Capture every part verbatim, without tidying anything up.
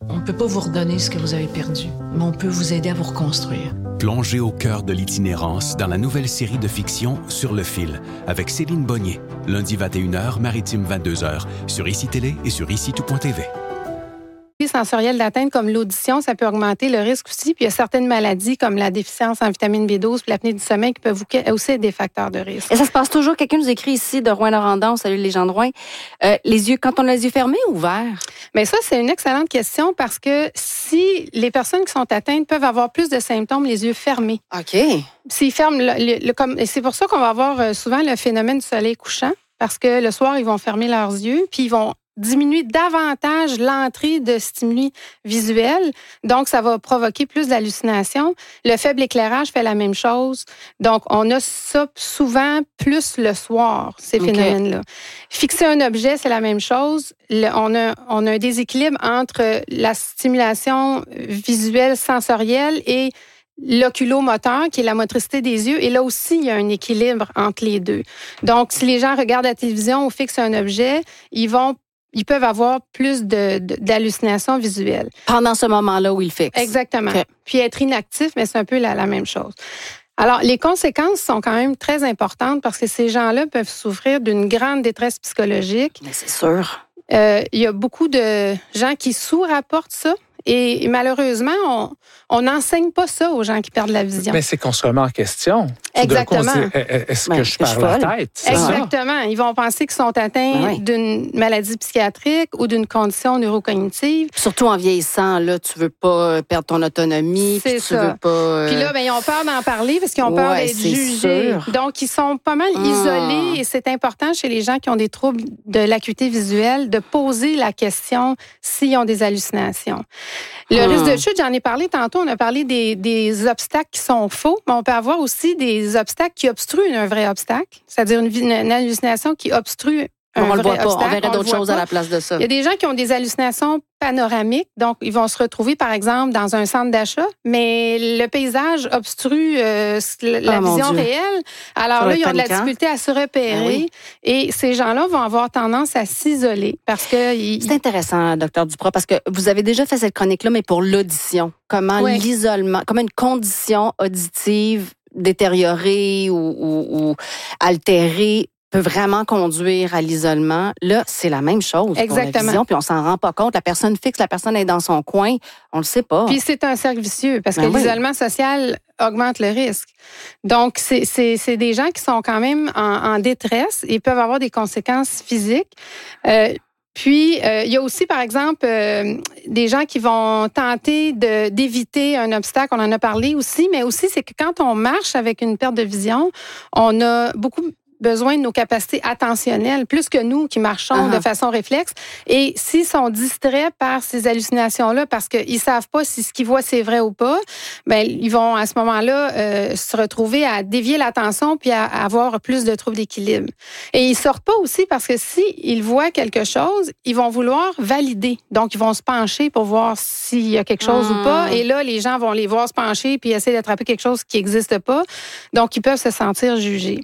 On ne peut pas vous redonner ce que vous avez perdu, mais on peut vous aider à vous reconstruire. Plongez au cœur de l'itinérance dans la nouvelle série de fiction Sur le fil avec Céline Bonnier. Lundi vingt et une heures, Maritime vingt-deux heures, sur I C I Télé et sur ici tout point t v. Sensorielles d'atteinte comme l'audition, ça peut augmenter le risque aussi. Puis il y a certaines maladies comme la déficience en vitamine B douze puis l'apnée du sommeil qui peuvent aussi être des facteurs de risque. Et ça se passe toujours, quelqu'un nous écrit ici de Rouyn-Noranda, salut les gens de Rouyn, euh, les yeux, quand on a les yeux fermés ou ouverts? Bien ça, c'est une excellente question parce que si les personnes qui sont atteintes peuvent avoir plus de symptômes les yeux fermés. OK. S'ils ferment, le, le, le, comme, et c'est pour ça qu'on va avoir souvent le phénomène du soleil couchant parce que le soir, ils vont fermer leurs yeux puis ils vont diminuer davantage l'entrée de stimuli visuels. Donc, ça va provoquer plus d'hallucinations. Le faible éclairage fait la même chose. Donc, on a ça souvent plus le soir, ces okay. phénomènes-là. Fixer un objet, c'est la même chose. Le, on, a, on a un déséquilibre entre la stimulation visuelle sensorielle et l'oculomoteur, qui est la motricité des yeux. Et là aussi, il y a un équilibre entre les deux. Donc, si les gens regardent la télévision ou fixent un objet, ils vont Ils peuvent avoir plus de, de, d'hallucinations visuelles. Pendant ce moment-là où ils fixent. Exactement. Okay. Puis être inactif, mais c'est un peu la, la même chose. Alors, les conséquences sont quand même très importantes parce que ces gens-là peuvent souffrir d'une grande détresse psychologique. Mais c'est sûr. Euh, il y a beaucoup de gens qui sous-rapportent ça. Et malheureusement, on n'enseigne pas ça aux gens qui perdent la vision. Mais c'est qu'on se remet en question. Exactement. Dit, est-ce que ben, je perds la tête? C'est Exactement. Ça? Ils vont penser qu'ils sont atteints ben oui. d'une maladie psychiatrique ou d'une condition neurocognitive. Surtout en vieillissant, là, tu veux pas perdre ton autonomie. C'est tu ça. Veux pas, euh... Puis là, ben, ils ont peur d'en parler parce qu'ils ont peur ouais, d'être jugés. Sûr. Donc, ils sont pas mal hum. isolés et c'est important chez les gens qui ont des troubles de l'acuité visuelle de poser la question s'ils ont des hallucinations. Le hum. risque de chute, j'en ai parlé tantôt, on a parlé des, des obstacles qui sont faux, mais on peut avoir aussi des obstacles qui obstruent un vrai obstacle, c'est-à-dire une, une hallucination qui obstrue un on vrai le voit pas. obstacle. On verrait on d'autres choses pas. À la place de ça. Il y a des gens qui ont des hallucinations panoramiques, donc ils vont se retrouver, par exemple, dans un centre d'achat, mais le paysage obstrue euh, la oh, vision réelle. Alors là, ils ont de la difficulté à se repérer ah oui. et ces gens-là vont avoir tendance à s'isoler parce que... Ils... C'est intéressant, docteur Duprat, parce que vous avez déjà fait cette chronique-là, mais pour l'audition. Comment oui. l'isolement, comment une condition auditive détériorée ou, ou, ou altérée peut vraiment conduire à l'isolement. Là, c'est la même chose Exactement. Pour la vision, puis on s'en rend pas compte. La personne fixe, la personne est dans son coin, on le sait pas. Puis c'est un cercle vicieux, parce ben que oui. l'isolement social augmente le risque. Donc, c'est, c'est, c'est des gens qui sont quand même en, en détresse et peuvent avoir des conséquences physiques. Euh, Puis, euh, il y a aussi, par exemple, euh, des gens qui vont tenter de, d'éviter un obstacle. On en a parlé aussi, mais aussi, c'est que quand on marche avec une perte de vision, on a beaucoup besoin de nos capacités attentionnelles, plus que nous qui marchons uh-huh. de façon réflexe. Et s'ils sont distraits par ces hallucinations-là, parce qu'ils savent pas si ce qu'ils voient, c'est vrai ou pas, ben ils vont, à ce moment-là, euh, se retrouver à dévier l'attention puis à, à avoir plus de troubles d'équilibre. Et ils sortent pas aussi parce que s'ils voient quelque chose, ils vont vouloir valider. Donc, ils vont se pencher pour voir s'il y a quelque chose uh-huh. ou pas. Et là, les gens vont les voir se pencher puis essayer d'attraper quelque chose qui n'existe pas. Donc, ils peuvent se sentir jugés.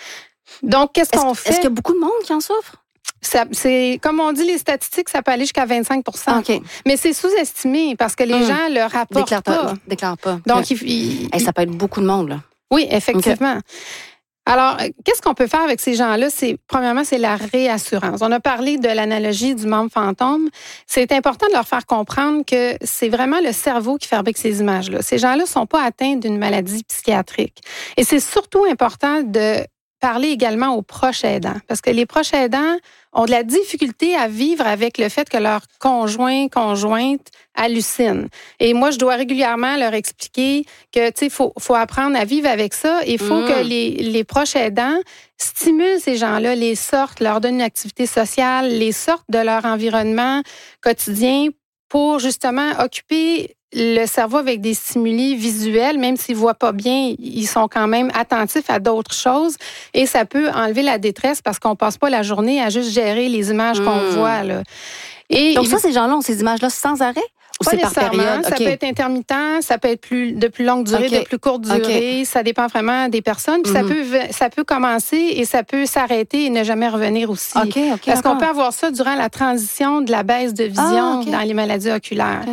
Donc, qu'est-ce est-ce, qu'on fait? Est-ce qu'il y a beaucoup de monde qui en souffre? Ça, c'est, comme on dit, les statistiques, ça peut aller jusqu'à vingt-cinq pour cent. Okay. Mais c'est sous-estimé parce que les mmh. gens le rapportent déclare pas. Ils déclarent pas. Donc, okay. il, il, hey, ça peut être beaucoup de monde, là. Oui, effectivement. Okay. Alors, qu'est-ce qu'on peut faire avec ces gens-là? C'est, premièrement, c'est la réassurance. On a parlé de l'analogie du membre fantôme. C'est important de leur faire comprendre que c'est vraiment le cerveau qui fabrique ces images-là. Ces gens-là ne sont pas atteints d'une maladie psychiatrique. Et c'est surtout important de parler également aux proches aidants, parce que les proches aidants ont de la difficulté à vivre avec le fait que leur conjoint, conjointe hallucine. Et moi, je dois régulièrement leur expliquer que, tu sais, faut, faut apprendre à vivre avec ça. Il faut mmh. que les, les proches aidants stimulent ces gens-là, les sortent, leur donnent une activité sociale, les sortent de leur environnement quotidien pour justement occuper le cerveau avec des stimuli visuels, même s'ils ne voient pas bien, ils sont quand même attentifs à d'autres choses et ça peut enlever la détresse parce qu'on ne passe pas la journée à juste gérer les images mmh. qu'on voit. Là. Et donc ça, ces gens-là ont ces images-là sans arrêt? Ou pas c'est par nécessairement. période? Ça okay. peut être intermittent, ça peut être plus, de plus longue durée, okay. de plus courte durée. Okay. Ça dépend vraiment des personnes. Puis mm-hmm. ça peut, ça peut commencer et ça peut s'arrêter et ne jamais revenir aussi. Okay, okay, Parce d'accord. qu'on peut avoir ça durant la transition de la baisse de vision ah, okay. dans les maladies oculaires. Okay.